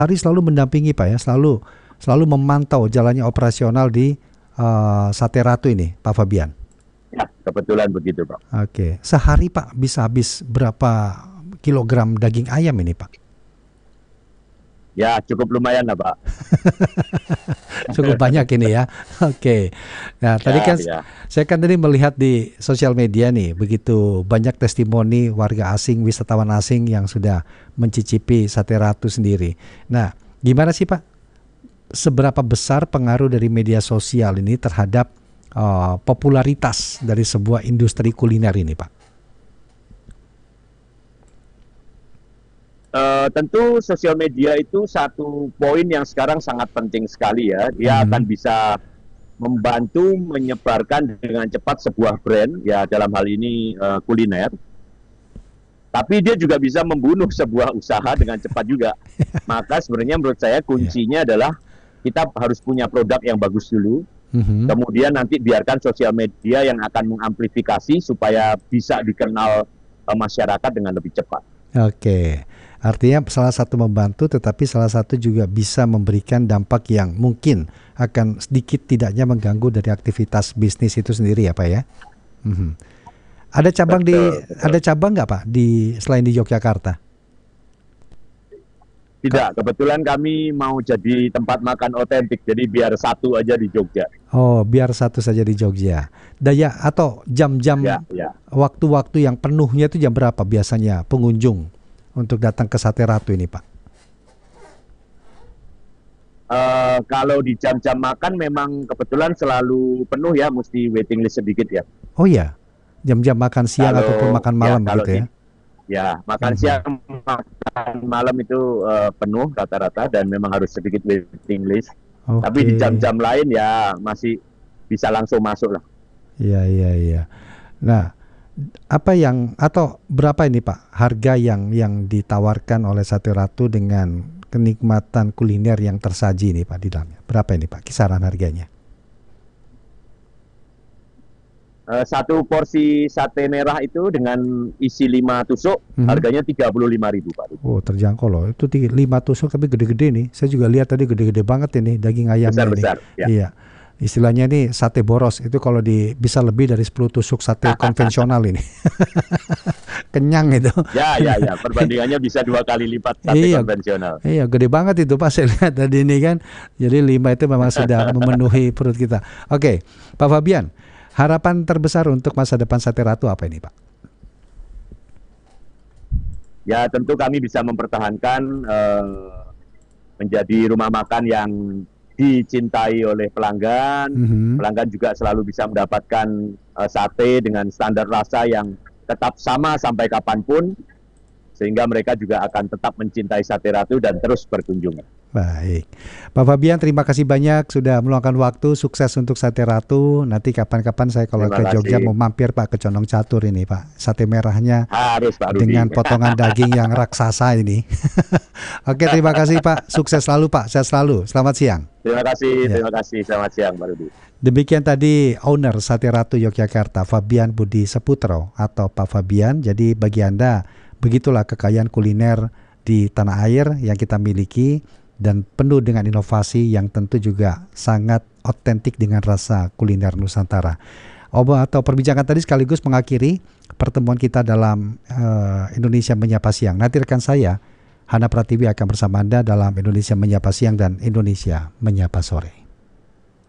hari selalu mendampingi Pak ya, selalu memantau jalannya operasional di Sate Ratu ini, Pak Fabian. Ya, kebetulan begitu Pak. Oke, sehari Pak bisa habis berapa kilogram daging ayam ini Pak? Ya, cukup lumayan lah Pak. Cukup banyak ini ya. Oke. Nah, tadi kan saya kan tadi melihat di sosial media nih, begitu banyak testimoni warga asing, wisatawan asing yang sudah mencicipi Sate Ratu sendiri. Nah, gimana sih Pak? Seberapa besar pengaruh dari media sosial ini terhadap popularitas dari sebuah industri kuliner ini, Pak? Tentu sosial media itu satu poin yang sekarang sangat penting sekali ya. Dia akan bisa membantu menyebarkan dengan cepat sebuah brand, ya dalam hal ini kuliner. Tapi dia juga bisa membunuh sebuah usaha dengan cepat juga. Maka sebenarnya menurut saya kuncinya adalah kita harus punya produk yang bagus dulu. Kemudian nanti biarkan sosial media yang akan mengamplifikasi supaya bisa dikenal masyarakat dengan lebih cepat. Oke. Artinya salah satu membantu, tetapi salah satu juga bisa memberikan dampak yang mungkin akan sedikit tidaknya mengganggu dari aktivitas bisnis itu sendiri ya Pak ya. Ada cabang ada cabang nggak Pak selain di Yogyakarta? Tidak, kebetulan kami mau jadi tempat makan otentik, jadi biar satu aja di Jogja. Oh, biar satu saja di Jogja. Daya atau jam-jam waktu-waktu yang penuhnya itu jam berapa biasanya pengunjung untuk datang ke Sate Ratu ini, Pak? Kalau di jam-jam makan memang kebetulan selalu penuh ya, mesti waiting list sedikit ya. Oh iya, jam-jam makan siang ataupun makan malam gitu ya? Ya, makan siang, makan malam itu penuh rata-rata dan memang harus sedikit waiting list. Tapi di jam-jam lain ya masih bisa langsung masuk lah. Iya. Nah, berapa ini Pak harga yang ditawarkan oleh Sate Ratu dengan kenikmatan kuliner yang tersaji ini Pak di dalamnya? Berapa ini Pak kisaran harganya? Satu porsi sate merah itu dengan isi 5 tusuk harganya 35.000 Pak. Oh, terjangkau loh. Itu 5 tusuk tapi gede-gede nih. Saya juga lihat tadi gede-gede banget ini daging ayamnya. Besar-besar. Ya. Iya. Istilahnya ini sate boros. Itu kalau bisa lebih dari 10 tusuk sate konvensional ini. Kenyang itu. Ya. Perbandingannya bisa 2 kali lipat sate konvensional. Iya, gede banget itu Pak. Saya lihat tadi ini kan. Jadi 5 itu memang sudah memenuhi perut kita. Oke, Pak Fabian. Harapan terbesar untuk masa depan Sate Ratu apa ini Pak? Ya tentu kami bisa mempertahankan menjadi rumah makan yang dicintai oleh pelanggan. Pelanggan juga selalu bisa mendapatkan sate dengan standar rasa yang tetap sama sampai kapanpun. Sehingga mereka juga akan tetap mencintai Sate Ratu dan terus berkunjung. Baik, Pak Fabian terima kasih banyak sudah meluangkan waktu. Sukses untuk Sate Ratu. Nanti kapan-kapan saya kalau ke Jogja mau mampir Pak ke Condong Catur ini Pak. Sate merahnya harus Pak Rudi. Dengan potongan daging yang raksasa ini. Oke, terima kasih Pak. Sukses selalu Pak. Sehat selalu. Selamat siang. Terima kasih. Selamat siang Pak Rudi. Demikian tadi owner Sate Ratu Yogyakarta, Fabian Budi Seputro atau Pak Fabian. Jadi bagi Anda, begitulah kekayaan kuliner di tanah air yang kita miliki dan penuh dengan inovasi yang tentu juga sangat otentik dengan rasa kuliner Nusantara. Atau perbincangan tadi sekaligus mengakhiri pertemuan kita dalam Indonesia Menyapa Siang. Nanti rekan saya, Hana Pratiwi akan bersama Anda dalam Indonesia Menyapa Siang dan Indonesia Menyapa Sore.